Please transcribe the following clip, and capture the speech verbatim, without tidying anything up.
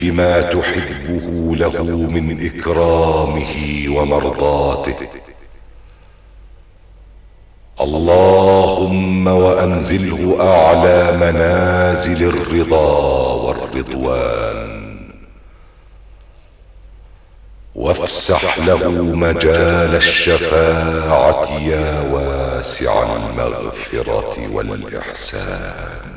بما تحبه له من إكرامه ومرضاته. اللهم وأنزله أعلى منازل الرضا والرضوان، وافسح له مجال الشفاعة يا واسع المغفرة والإحسان.